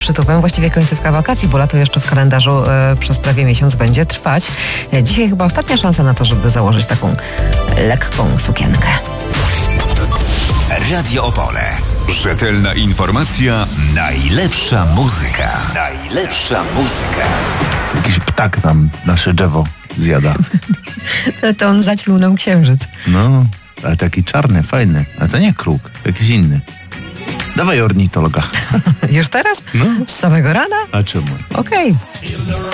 Przytupem właściwie końcówka wakacji, bo lato jeszcze w kalendarzu przez prawie miesiąc będzie trwać. Dzisiaj chyba ostatnia szansa na to, żeby założyć taką lekką sukienkę. Radio Opole. Rzetelna informacja, najlepsza muzyka. Najlepsza muzyka. Jakiś ptak nam nasze drzewo zjada. To on zaćmił nam księżyc. No, ale taki czarny, fajny. Ale to nie kruk, jakiś inny. Dawaj ornitologa. Już teraz? No. Z samego rana? A czemu? Okej.